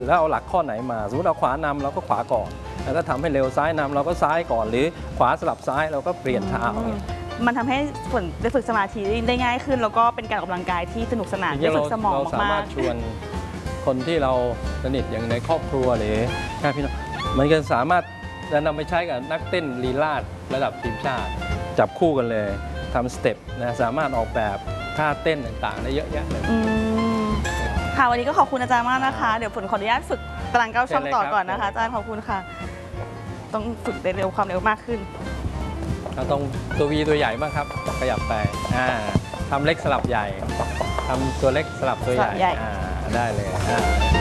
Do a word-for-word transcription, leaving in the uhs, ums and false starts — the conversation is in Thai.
แล้วเอาหลักข้อไหนมาสมมติเราขวานำเราก็ขวาก่อนแล้วก็ทำให้เร็วซ้ายนำเราก็ซ้ายก่อนหรือขวาสลับซ้ายเราก็เปลี่ยนเท้าเนี่ยมันทำให้ฝนได้ฝึกสมาธิได้ง่ายขึ้นแล้วก็เป็นการออกกำลังกายที่สนุกสนานได้ฝึกสมองมากๆเราสามารถชวนคนที่เราสนิทอย่างในครอบครัวหรือญาติพี่น้องมันก็สามารถจะนำไปใช้กับนักเต้นลีลาศระดับทีมชาติจับคู่กันเลยทำสเต็ปนะสามารถออกแบบท่าเต้นต่างๆได้เยอะแยะเลยค่ะวันนี้ก็ขอบคุณอาจารย์มากนะคะเดี๋ยวฝนขออนุญาตฝึกตารางเก้าช่องต่อก่อนนะคะอาจารย์ขอบคุณค่ะต้องฝึกได้เร็วความเร็วมากขึ้นเราต้องตัววีตัวใหญ่บ้างครับขยับไปอ่าทำเล็กสลับใหญ่ทำตัวเล็กสลับตัวใหญ่อ่าได้เลยอ่า